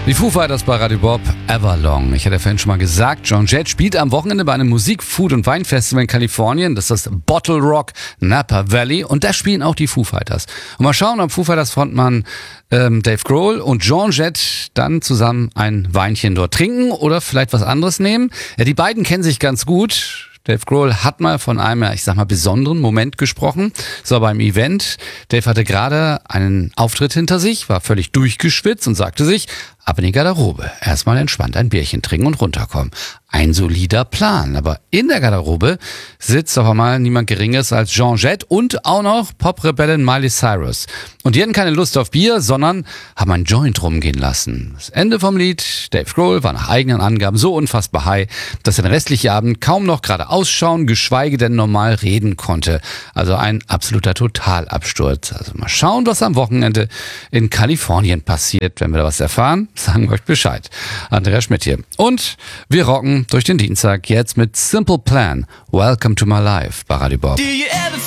Die Foo Fighters bei Radio Bob, Everlong. Ich hatte vorhin schon mal gesagt, Joan Jett spielt am Wochenende bei einem Musik-, Food- und Weinfestival in Kalifornien. Das ist das Bottle Rock Napa Valley. Und da spielen auch die Foo Fighters. Und mal schauen, ob Foo Fighters Frontmann Dave Grohl und Joan Jett dann zusammen ein Weinchen dort trinken oder vielleicht was anderes nehmen. Ja, die beiden kennen sich ganz gut. Dave Grohl hat mal von einem, ich sag mal, besonderen Moment gesprochen. So beim Event. Dave hatte gerade einen Auftritt hinter sich, war völlig durchgeschwitzt und sagte sich, ab in die Garderobe. Erstmal entspannt ein Bierchen trinken und runterkommen. Ein solider Plan. Aber in der Garderobe sitzt auf einmal niemand Geringeres als Joan Jett und auch noch Pop-Rebellin Miley Cyrus. Und die hatten keine Lust auf Bier, sondern haben ein Joint rumgehen lassen. Das Ende vom Lied. Dave Grohl war nach eigenen Angaben so unfassbar high, dass er den restlichen Abend kaum noch gerade ausschauen, geschweige denn normal reden konnte. Also ein absoluter Totalabsturz. Also mal schauen, was am Wochenende in Kalifornien passiert. Wenn wir da was erfahren, sagen wir euch Bescheid. Andreas Schmidt hier. Und wir rocken durch den Dienstag jetzt mit Simple Plan. Welcome to my life bei Radio Bob.